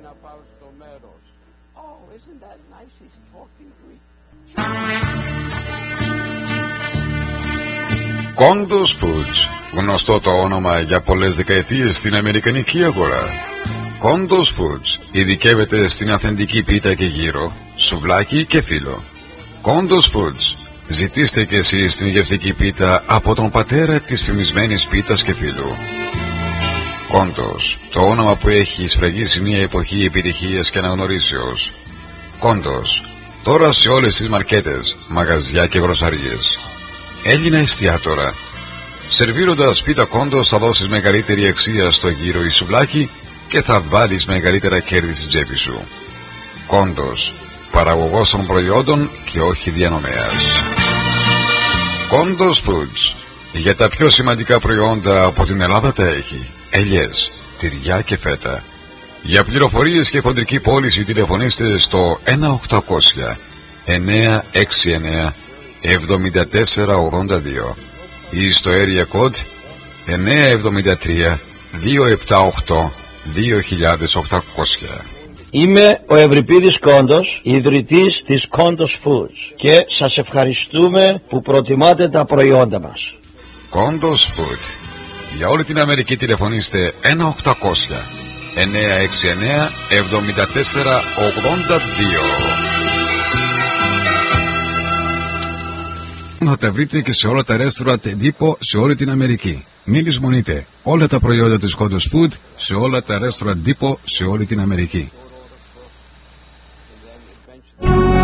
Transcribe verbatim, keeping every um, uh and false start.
να πάω στο μέρος. Oh, isn't that nice? He's talking Greek. Condos Foods, γνωστό το όνομα για πολλές δεκαετίες στην αμερικανική αγορά. Condos Foods ειδικεύεται στην αυθεντική πίτα και γύρο, σουβλάκι και φύλλο. Condos Foods, ζητήστε και εσείς την γευστική πίτα από τον πατέρα της φημισμένης πίτας και φύλλου. Condos, το όνομα που έχει σφραγίσει μια εποχή επιτυχίας και αναγνωρίσεως. Condos, τώρα σε όλες τις μαρκέτες, μαγαζιά και γροσαριές. Έλληνα εστιατόρα. Σερβίροντας πίτα Condos θα δώσεις μεγαλύτερη αξία στο γύρο ή σουβλάκι και θα βάλεις μεγαλύτερα κέρδη στην τσέπη σου. Condos, παραγωγός των προϊόντων και όχι διανομέας. Condos Foods, για τα πιο σημαντικά προϊόντα από την Ελλάδα τα έχει. Ελιές, τυριά και φέτα. Για πληροφορίες και χοντρική πώληση τηλεφωνήστε στο ένα οκτακόσια εννιακόσια εξήντα εννέα εβδομήντα τέσσερα ογδόντα δύο ή στο area code εννιακόσια εβδομήντα τρία διακόσια εβδομήντα οκτώ δύο χιλιάδες οκτακόσια. Είμαι ο Ευρυπίδης Κόντος, ιδρυτής της Condos Foods και σας ευχαριστούμε που προτιμάτε τα προϊόντα μας. Condos Food. Για όλη την Αμερική τηλεφωνήστε ένα οκτακόσια εννιακόσια εξήντα εννέα εβδομήντα τέσσερα ογδόντα δύο. Θα τα βρείτε και σε όλα τα ρέστοραντ τύπο σε όλη την Αμερική. Μην λησμονείτε όλα τα προϊόντα της Condos Food σε όλα τα ρέστοραντ τύπο σε όλη την Αμερική.